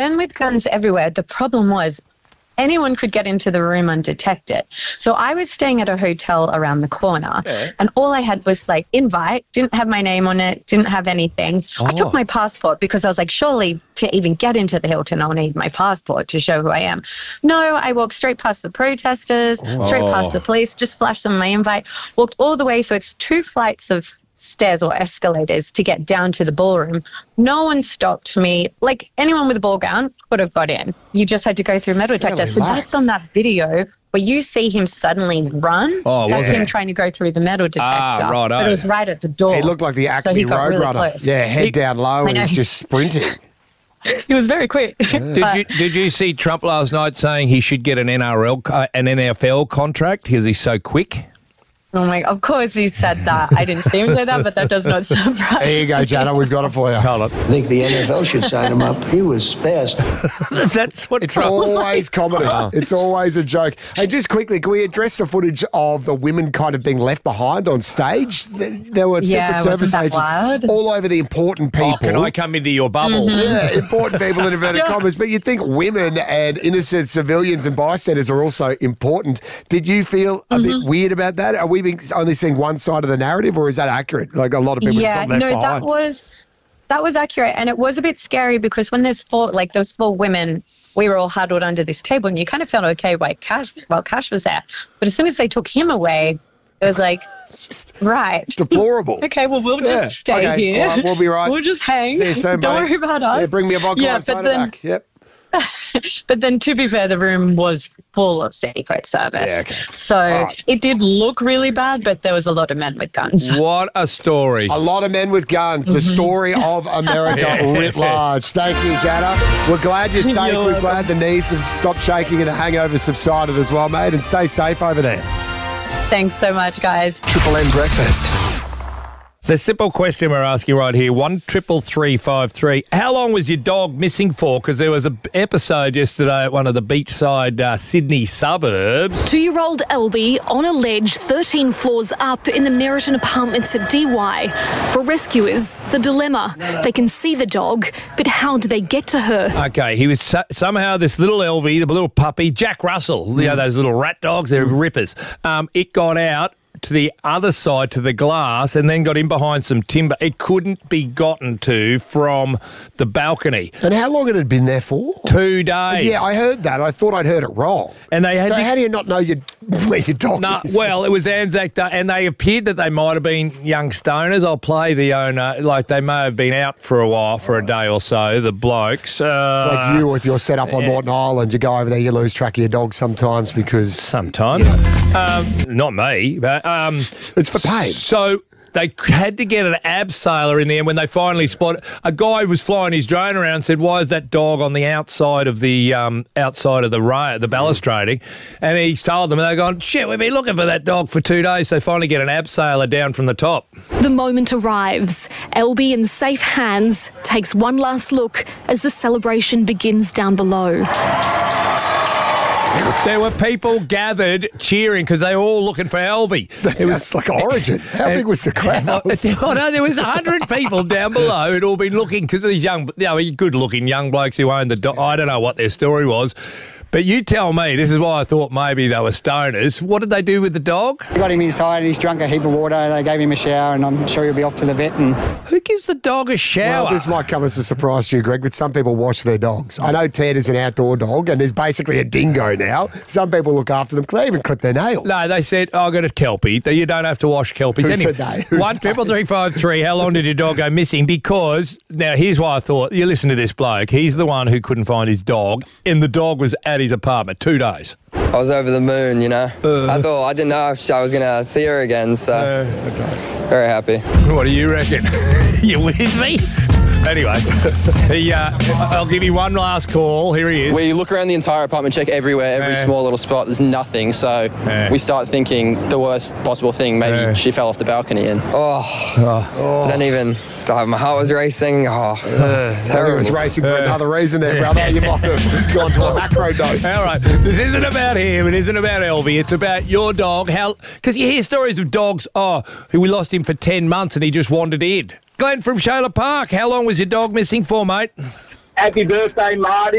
men with guns everywhere. The problem was anyone could get into the room undetected. So I was staying at a hotel around the corner, and all I had was like invite, didn't have my name on it, didn't have anything. I took my passport because I was like, surely to even get into the Hilton, I'll need my passport to show who I am. No, I walked straight past the protesters, straight past the police, just flashed them my invite, walked all the way. So it's 2 flights of stairs or escalators to get down to the ballroom. No one stopped me. Like anyone with a ball gown could have got in. You just had to go through metal detector. So that's on that video where you see him suddenly run. That's him trying to go through the metal detector. But it was right at the door. He looked like the Acme Roadrunner. Yeah, head down low and just sprinting. He was very quick. Did you see Trump last night saying he should get an NFL contract because he's so quick? Oh my! Of course he said that. I didn't see him say that, but that does not surprise me. There you go, Jana. We've got it for you. Hold on. I think the NFL should sign him up. He was fast. That's what it's always comedy. It's always a joke. Hey, just quickly, can we address the footage of the women kind of being left behind on stage? There were Secret Service agents all over the important people. Can I come into your bubble? Yeah, important people in inverted commas. But you'd think women and innocent civilians and bystanders are also important. Did you feel a bit weird about that? Are we only seeing one side of the narrative, or is that accurate? Like a lot of people just got left behind. that was accurate, and it was a bit scary because when those 4 women, we were all huddled under this table, and you kind of felt okay while Cash was there. But as soon as they took him away, it was like, right, deplorable. Okay, well we'll just stay here. Right, we'll be right. We'll just hang. See you soon, Don't worry about us. Yeah, bring me a vodka soda back. Yep. But then, to be fair, the room was full of Secret Service. Yeah, okay. So it did look really bad, but there was a lot of men with guns. What a story. A lot of men with guns. The story of America writ large. Thank you, Jana. We're glad you're safe. We're glad the knees have stopped shaking and the hangover subsided as well, mate. And stay safe over there. Thanks so much, guys. Triple M Breakfast. The simple question we're asking right here, 133353. How long was your dog missing for? Because there was an episode yesterday at one of the beachside Sydney suburbs. 2-year-old Elby on a ledge 13 floors up in the Meriton Apartments at DY. For rescuers, the dilemma. They can see the dog, but how do they get to her? Okay, he was somehow this little Elby, the little puppy, Jack Russell, you know, those little rat dogs, they're rippers. It got out to the other side, to the glass, and then got in behind some timber. It couldn't be gotten to from the balcony. And how long had it been there for? 2 days. Yeah, I heard that. I thought I'd heard it wrong. And they had how do you not know where your dog is? Well, it was Anzac Day, and they appeared that they might have been young stoners. I'll play the owner. Like, they may have been out for a while, for a day or so, the blokes. It's like you with your setup on Morton Island. You go over there, you lose track of your dog sometimes because... Sometimes. Not me, but... it's for pain. So they had to get an abseiler in there. When they finally spotted, a guy was flying his drone around and said, "Why is that dog on the outside of the the balustrading?" And he told them, and they're going, "Shit, we've been looking for that dog for 2 days." They finally get an abseiler down from the top. The moment arrives. Elby, in safe hands, takes one last look as the celebration begins down below. There were people gathered cheering because they were all looking for Elby. It was like Origin. How big was the crowd? Oh, no, there was 100 people down below who'd all been looking because of these good-looking young blokes who owned the dog. I don't know what their story was. But you tell me, this is why I thought maybe they were stoners. What did they do with the dog? They got him inside, he's drunk a heap of water, they gave him a shower, and I'm sure he'll be off to the vet. And who gives the dog a shower? Well, this might come as a surprise to you, Greg, but some people wash their dogs. I know Ted is an outdoor dog, and there's basically a dingo now. Some people look after them. They even clip their nails. No, they said, I got a Kelpie. You don't have to wash Kelpies. Who anyway, said they? 133353. How long did your dog go missing? Because, now, here's why I thought, you listen to this bloke. He's the one who couldn't find his dog, and the dog was at his apartment 2 days. I was over the moon, you know. I didn't know if I was going to see her again, so very happy. What do you reckon? You with me? Anyway, I'll give you one last call. Here he is. We look around the entire apartment, check everywhere, every small little spot. There's nothing, so we start thinking the worst possible thing. Maybe she fell off the balcony and I don't even... my heart was racing. Terrible. It was racing for another reason there, brother. You might have gone to a macro dose. All right. This isn't about him. It isn't about Elby. It's about your dog. Because you hear stories of dogs, who we lost him for 10 months and he just wandered in. Glenn from Shayla Park, how long was your dog missing for, mate? Happy birthday, Marty.